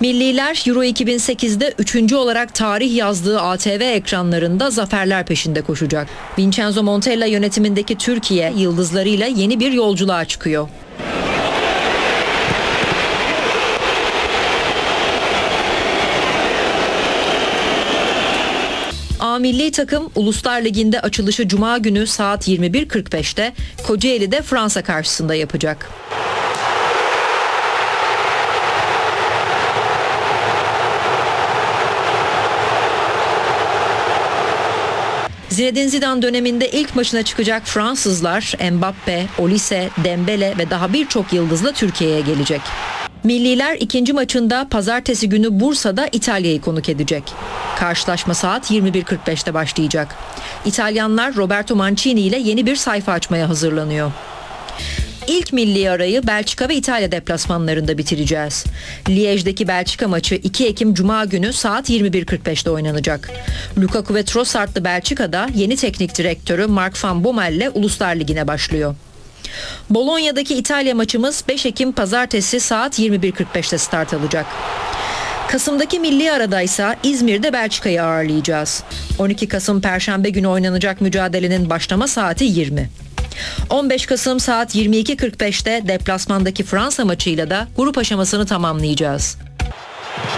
Milliler Euro 2008'de 3. olarak tarih yazdığı ATV ekranlarında zaferler peşinde koşacak. Vincenzo Montella yönetimindeki Türkiye yıldızlarıyla yeni bir yolculuğa çıkıyor. A milli takım Uluslar Ligi'nde açılışı Cuma günü saat 21.45'te Kocaeli'de Fransa karşısında yapacak. Zinedine Zidane döneminde ilk maçına çıkacak Fransızlar Mbappe, Olise, Dembele ve daha birçok yıldızla Türkiye'ye gelecek. Milliler ikinci maçında pazartesi günü Bursa'da İtalya'yı konuk edecek. Karşılaşma saat 21.45'te başlayacak. İtalyanlar Roberto Mancini ile yeni bir sayfa açmaya hazırlanıyor. İlk milli arayı Belçika ve İtalya deplasmanlarında bitireceğiz. Liège'deki Belçika maçı 2 Ekim Cuma günü saat 21.45'te oynanacak. Lukaku ve Trossard'lı Belçika'da yeni teknik direktörü Mark van Bommel ile Uluslar Ligi'ne başlıyor. Bologna'daki İtalya maçımız 5 Ekim Pazartesi saat 21.45'te start alacak. Kasım'daki milli aradaysa İzmir'de Belçika'yı ağırlayacağız. 12 Kasım Perşembe günü oynanacak mücadelenin başlama saati 20. 15 Kasım saat 22.45'te deplasmandaki Fransa maçıyla da grup aşamasını tamamlayacağız.